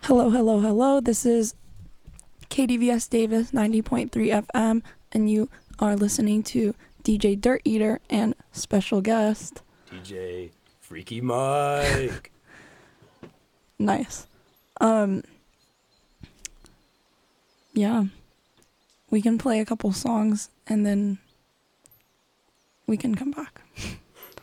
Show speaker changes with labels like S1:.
S1: Hello, hello, hello. This is KDVS Davis 90.3 FM, and you are listening to DJ Dirt Eater and special guest
S2: DJ Freaky Mike.
S1: Nice. Yeah. We can play a couple songs and then we can come back.